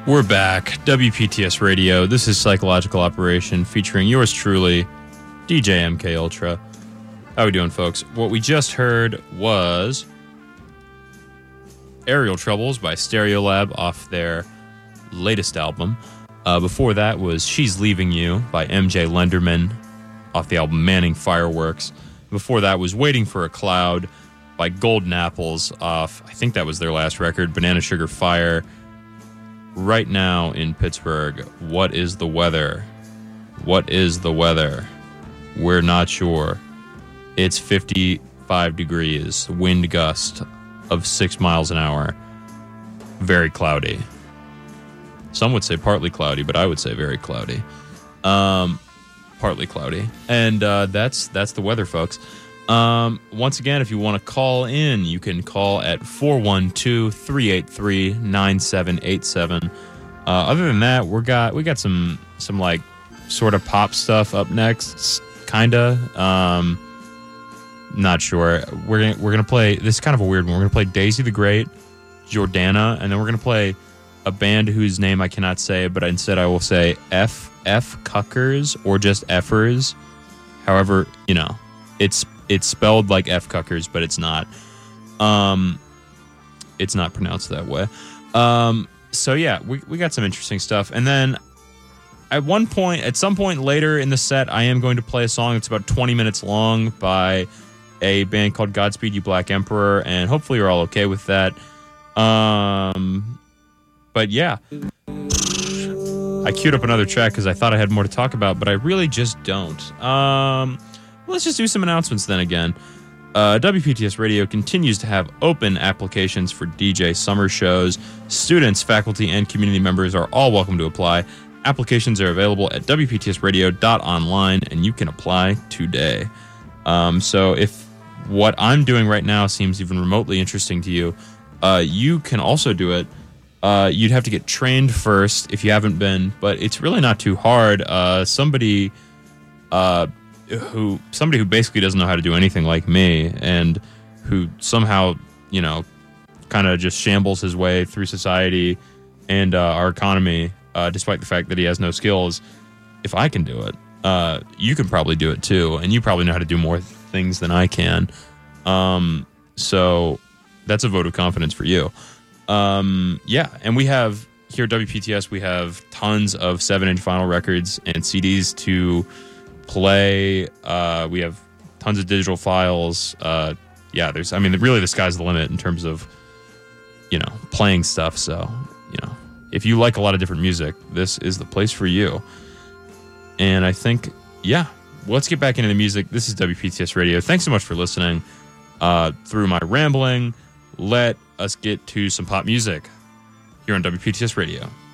We're back. WPTS Radio. This is Psychological Operation featuring yours truly, DJ MK Ultra. How we doing, folks? What we just heard was Aerial Troubles by Stereolab off their latest album. Before that was She's Leaving You by MJ Lenderman off the album Manning Fireworks. Before that was Waiting for a Cloud by Golden Apples off, I think that was their last record, Banana Sugar Fire. Right now in Pittsburgh, what is the weather? What is the weather? We're not sure. It's 55 degrees, wind gust of 6 miles an hour. Very cloudy. Some would say partly cloudy, but I would say very cloudy. Partly cloudy. And that's the weather, folks. Once again, if you want to call in, you can call at 412-383-9787. Other than that, we got some like sort of pop stuff up next, kinda. Not sure. We're gonna play. This is kind of a weird one. We're gonna play Daisy the Great, Jordana, and then we're gonna play a band whose name I cannot say, but instead I will say F Cuckers or just Effers. However, it's spelled like F Cuckers, but it's not. It's not pronounced that way. So yeah, we got some interesting stuff. And then at some point later in the set, I am going to play a song that's about 20 minutes long by a band called Godspeed You Black Emperor, and hopefully you're all okay with that. But yeah, I queued up another track because I thought I had more to talk about, but I really just don't. Let's just do some announcements then again. WPTS Radio continues to have open applications for DJ summer shows. Students, faculty, and community members are all welcome to apply. Applications are available at wptsradio.online, and you can apply today. So if what I'm doing right now seems even remotely interesting to you, you can also do it. You'd have to get trained first if you haven't been, but it's really not too hard. Somebody who basically doesn't know how to do anything like me, and who somehow, kind of just shambles his way through society and our economy, despite the fact that he has no skills. If I can do it, you can probably do it too, and you probably know how to do more things than I can. So that's a vote of confidence for you. Yeah, and we have here at WPTS, we have tons of 7-inch vinyl records and CDs to play. We have tons of digital files. Yeah, really the sky's the limit in terms of, playing stuff. So, if you like a lot of different music, this is the place for you. And I think, yeah, let's get back into the music. This is WPTS Radio. Thanks so much for listening. Through my rambling, let us get to some pop music here on WPTS Radio.